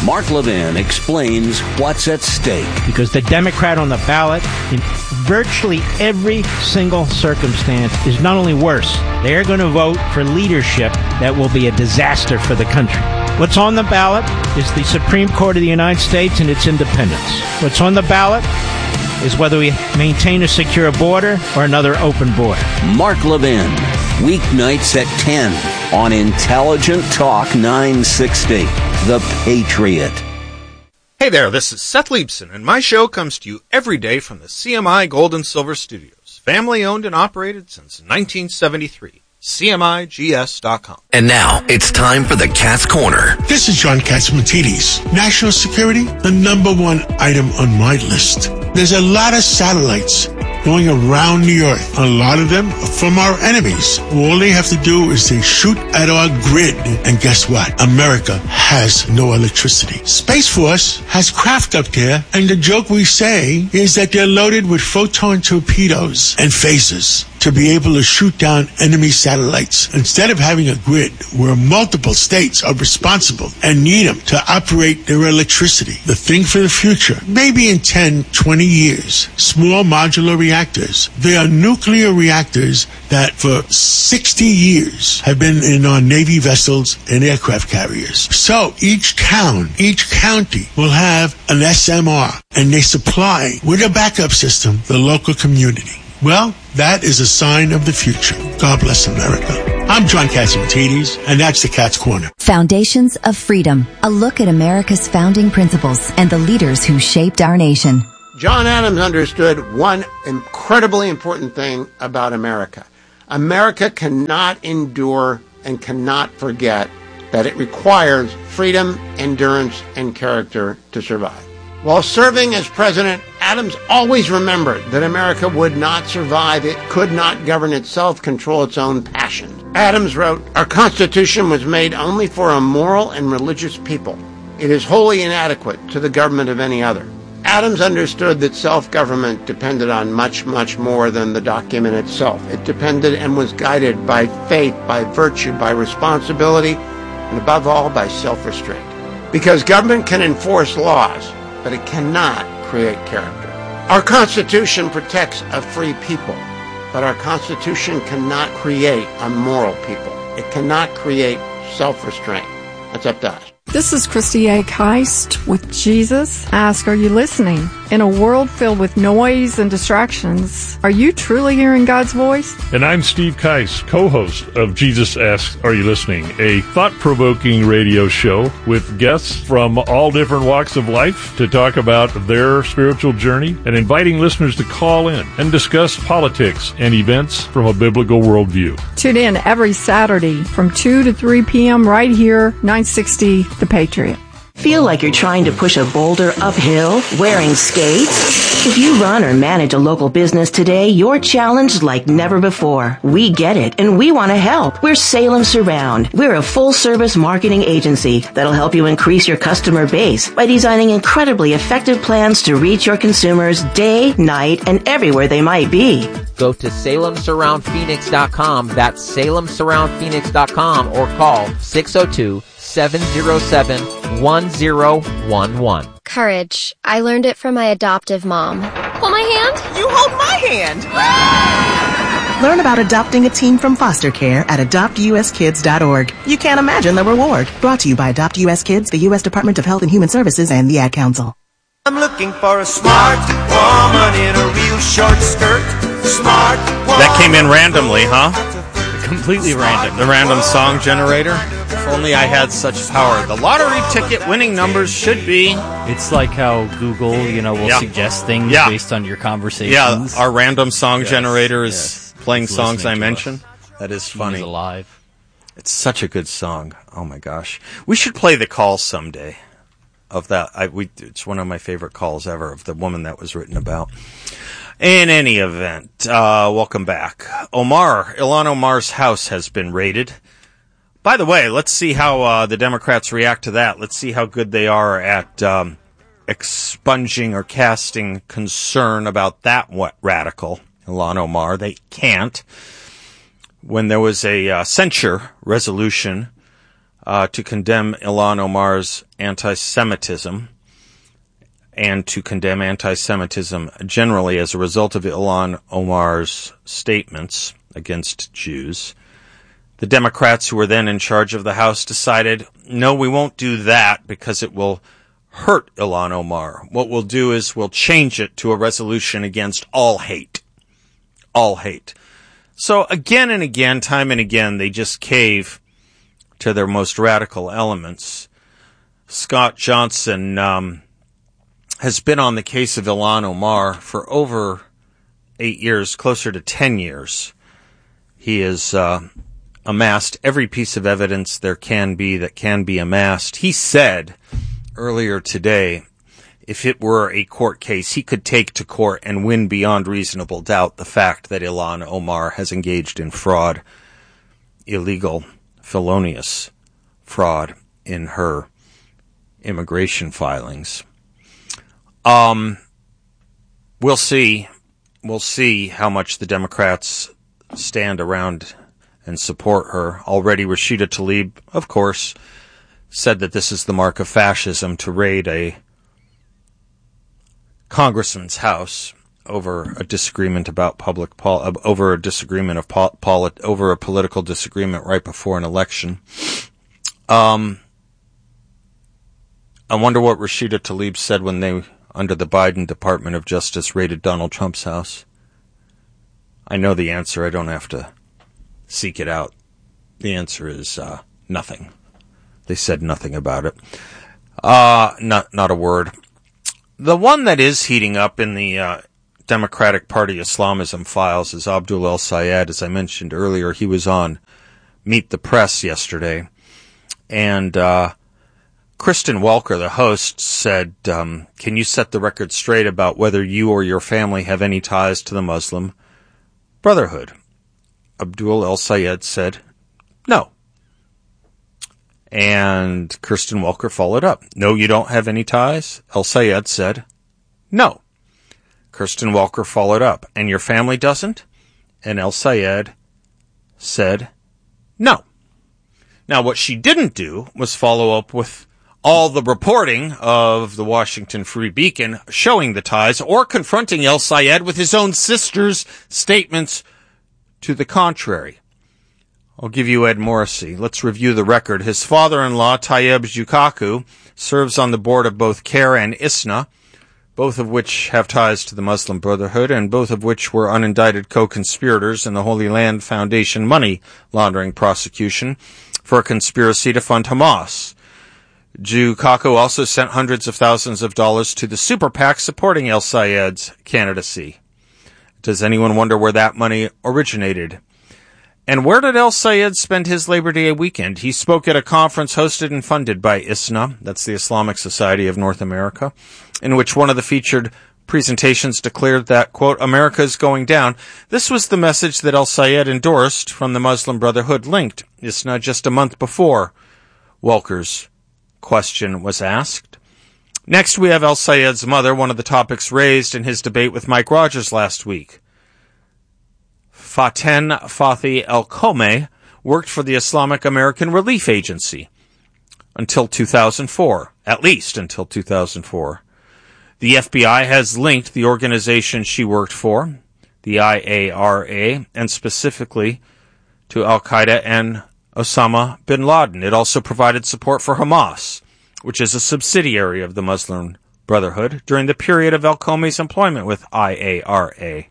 Mark Levin explains what's at stake. Because the Democrat on the ballot, in virtually every single circumstance, is not only worse, they're going to vote for leadership that will be a disaster for the country. What's on the ballot is the Supreme Court of the United States and its independence. What's on the ballot is whether we maintain a secure border or another open border. Mark Levin, weeknights at 10 on Intelligent Talk 960, The Patriot. Hey there, this is Seth Leibson, and my show comes to you every day from the CMI Gold and Silver Studios, family owned and operated since 1973. CMIGS.com. And now it's time for the Cat's Corner. This is John Catsimatidis. National security, the number one item on my list. There's a lot of satellites going around the earth. A lot of them are from our enemies. All they have to do is they shoot at our grid. And guess what? America has no electricity. Space Force has craft up there, and the joke we say is that they're loaded with photon torpedoes and phasers to be able to shoot down enemy satellites. Instead of having a grid where multiple states are responsible and need them to operate their electricity, the thing for the future, maybe in 10, 20 years, small modular reactors. They are nuclear reactors that for 60 years have been in our Navy vessels and aircraft carriers. So each town, each county will have an SMR, and they supply with a backup system the local community. Well, that is a sign of the future. God bless America. I'm John Catsimatidis, and that's the Cat's Corner. Foundations of Freedom, a look at America's founding principles and the leaders who shaped our nation. John Adams understood one incredibly important thing about America. America cannot endure and cannot forget that it requires freedom, endurance, and character to survive. While serving as president, Adams always remembered that America would not survive. It could not govern itself, control its own passions. Adams wrote, "Our Constitution was made only for a moral and religious people. It is wholly inadequate to the government of any other." Adams understood that self-government depended on much, much more than the document itself. It depended and was guided by faith, by virtue, by responsibility, and above all, by self-restraint. Because government can enforce laws, but it cannot create character. Our Constitution protects a free people, but our Constitution cannot create a moral people. It cannot create self-restraint. That's up to us. This is Christy A. Keist with Jesus Ask, are you listening? In a world filled with noise and distractions, are you truly hearing God's voice? And I'm Steve Keist, co-host of Jesus Asks, Are You Listening? A thought-provoking radio show with guests from all different walks of life to talk about their spiritual journey and inviting listeners to call in and discuss politics and events from a biblical worldview. Tune in every Saturday from 2 to 3 p.m. right here, 960 The Patriot. Feel like you're trying to push a boulder uphill wearing skates? If you run or manage a local business today, you're challenged like never before. We get it, and we want to help. We're Salem Surround. We're a full-service marketing agency that'll help you increase your customer base by designing incredibly effective plans to reach your consumers day, night, and everywhere they might be. Go to SalemSurroundPhoenix.com. That's SalemSurroundPhoenix.com or call 602-707-1011. Courage. I learned it from my adoptive mom. Hold my hand. You hold my hand. Learn about adopting a teen from foster care at AdoptUSKids.org. You can't imagine the reward. Brought to you by Adopt US Kids, the U.S. Department of Health and Human Services, and the Ad Council. I'm looking for a smart woman in a real short skirt. Smart woman. That came in randomly, huh? Completely random. The random song generator? If only I had such power. The lottery ticket winning numbers should be... It's like how Google, will suggest things based on your conversations. Yeah, our random song generator is playing songs I mentioned. That is funny. He's alive. It's such a good song. Oh my gosh. We should play the call someday of that. It's one of my favorite calls ever of the woman that was written about. In any event, welcome back. Ilhan Omar's house has been raided. By the way, let's see how the Democrats react to that. Let's see how good they are at expunging or casting concern about that radical, Ilhan Omar. They can't. When there was a censure resolution to condemn Ilhan Omar's anti-Semitism and to condemn anti-Semitism generally as a result of Ilhan Omar's statements against Jews. The Democrats, who were then in charge of the House, decided, no, we won't do that because it will hurt Ilhan Omar. What we'll do is we'll change it to a resolution against all hate. All hate. So again and again, time and again, they just cave to their most radical elements. Scott Johnson has been on the case of Ilhan Omar for over 8 years, closer to 10 years. He has amassed every piece of evidence there can be that can be amassed. He said earlier today, if it were a court case, he could take to court and win beyond reasonable doubt the fact that Ilhan Omar has engaged in fraud, illegal, felonious fraud in her immigration filings. We'll see. We'll see how much the Democrats stand around and support her. Already Rashida Tlaib, of course, said that this is the mark of fascism to raid a congressman's house over a disagreement about over a political disagreement right before an election. I wonder what Rashida Tlaib said when they, under the Biden Department of Justice, raided Donald Trump's house. I know the answer. I don't have to seek it out. The answer is nothing. They said nothing about it. Not a word. The one that is heating up in the Democratic Party Islamism files is Abdul El-Sayed. As I mentioned earlier, he was on Meet the Press yesterday. And Kristen Welker, the host, said, can you set the record straight about whether you or your family have any ties to the Muslim Brotherhood? Abdul El-Sayed said, no. And Kristen Welker followed up. No, you don't have any ties? El-Sayed said, no. Kristen Welker followed up. And your family doesn't? And El-Sayed said, no. Now, what she didn't do was follow up with all the reporting of the Washington Free Beacon showing the ties or confronting El-Sayed with his own sister's statements to the contrary. I'll give you Ed Morrissey. Let's review the record. His father-in-law, Tayyib Zukaku, serves on the board of both CARE and ISNA, both of which have ties to the Muslim Brotherhood and both of which were unindicted co-conspirators in the Holy Land Foundation money laundering prosecution for a conspiracy to fund Hamas. Zukaku also sent hundreds of thousands of dollars to the super PAC supporting El-Sayed's candidacy. Does anyone wonder where that money originated? And where did El-Sayed spend his Labor Day weekend? He spoke at a conference hosted and funded by ISNA, that's the Islamic Society of North America, in which one of the featured presentations declared that, quote, America is going down. This was the message that El-Sayed endorsed from the Muslim Brotherhood linked ISNA just a month before Welker's question was asked. Next, we have El-Sayed's mother, one of the topics raised in his debate with Mike Rogers last week. Faten Fathi El-Kome worked for the Islamic American Relief Agency until 2004, at least until 2004. The FBI has linked the organization she worked for, the IARA, and specifically to Al-Qaeda and Osama bin Laden. It also provided support for Hamas, which is a subsidiary of the Muslim Brotherhood, during the period of El-Kome's employment with IARA.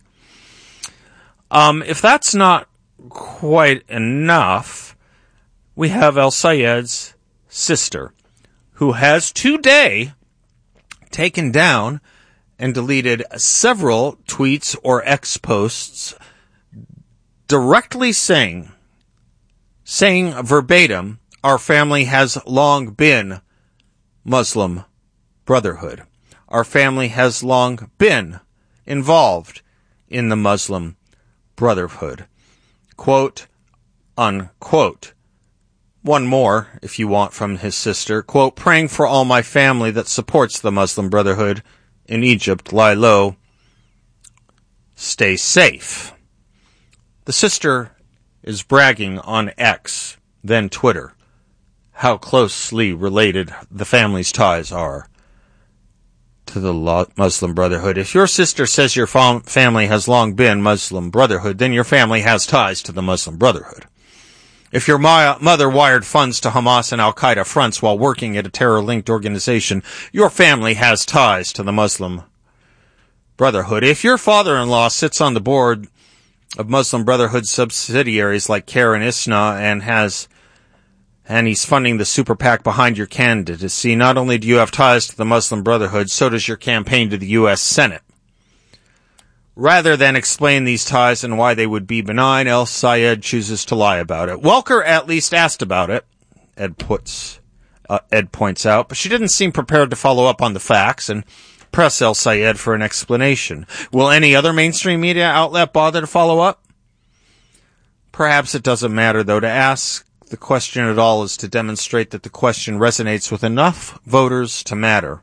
If that's not quite enough, we have El-Sayed's sister, who has today taken down and deleted several tweets or X posts directly saying verbatim, our family has long been Muslim Brotherhood. Our family has long been involved in the Muslim Brotherhood. Quote, unquote. One more, if you want, from his sister. Quote, praying for all my family that supports the Muslim Brotherhood in Egypt. Lie low. Stay safe. The sister is bragging on X, then Twitter, how closely related the family's ties are to the Muslim Brotherhood. If your sister says your family has long been Muslim Brotherhood, then your family has ties to the Muslim Brotherhood. If your mother wired funds to Hamas and Al-Qaeda fronts while working at a terror-linked organization, your family has ties to the Muslim Brotherhood. If your father-in-law sits on the board of Muslim Brotherhood subsidiaries like CAIR and ISNA and he's funding the super PAC behind your candidacy, not only do you have ties to the Muslim Brotherhood, so does your campaign to the U.S. Senate. Rather than explain these ties and why they would be benign, El Sayed chooses to lie about it. Welker at least asked about it, Ed points out, but she didn't seem prepared to follow up on the facts and press El Sayed for an explanation. Will any other mainstream media outlet bother to follow up? Perhaps it doesn't matter, though. To ask the question at all is to demonstrate that the question resonates with enough voters to matter.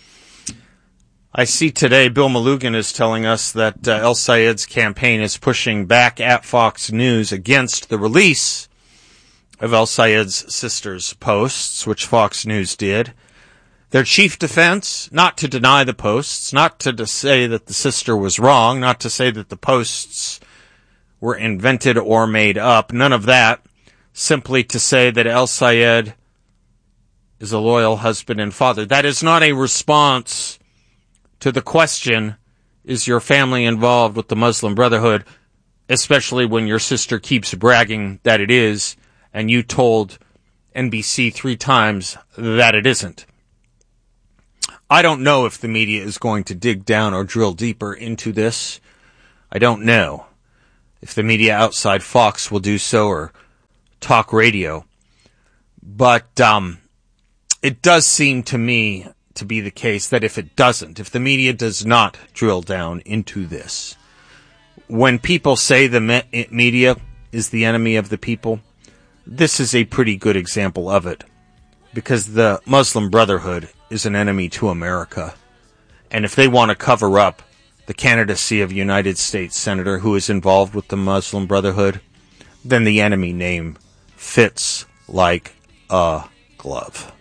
I see today Bill Malugin is telling us that El Sayed's campaign is pushing back at Fox News against the release of El Sayed's sister's posts, which Fox News did. Their chief defense, not to deny the posts, not to say that the sister was wrong, not to say that the posts were invented or made up, none of that, simply to say that El Sayed is a loyal husband and father. That is not a response to the question, is your family involved with the Muslim Brotherhood, especially when your sister keeps bragging that it is, and you told NBC 3 times that it isn't. I don't know if the media is going to dig down or drill deeper into this. I don't know if the media outside Fox will do so or talk radio. But it does seem to me to be the case that if the media does not drill down into this, when people say the media is the enemy of the people, this is a pretty good example of it, because the Muslim Brotherhood is an enemy to America. And if they want to cover up the candidacy of a United States Senator who is involved with the Muslim Brotherhood, then the enemy name fits like a glove.